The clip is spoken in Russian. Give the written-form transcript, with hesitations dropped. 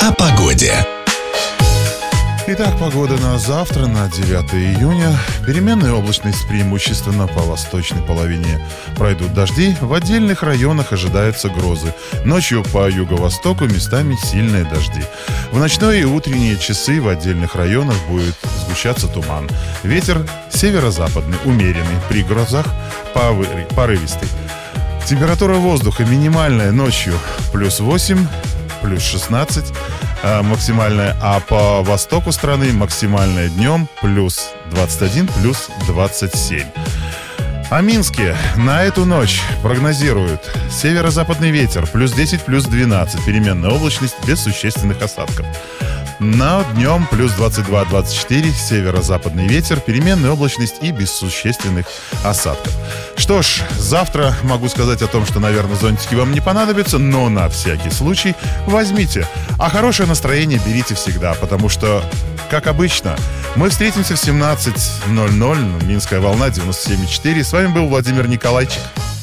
о погоде. Итак, погода на завтра, на 9 июня. Переменная облачность преимущественно по восточной половине. Пройдут дожди, в отдельных районах ожидаются грозы. Ночью по юго-востоку местами сильные дожди. В ночные и утренние часы в отдельных районах будет сгущаться туман. Ветер северо-западный, умеренный, при грозах порывистый. Температура воздуха минимальная ночью плюс 8, плюс 16, максимальная, а по востоку страны максимальная днем плюс 21, плюс 27. А Минске на эту ночь прогнозируют северо-западный ветер плюс 10, плюс 12, переменная облачность без существенных осадков. На днем плюс 22-24, северо-западный ветер, переменная облачность и без существенных осадков. Что ж, завтра могу сказать о том, что, наверное, зонтики вам не понадобятся, но на всякий случай возьмите. А хорошее настроение берите всегда, потому что, как обычно, мы встретимся в 17:00. Минская волна 97,4. С вами был Владимир Николайчик.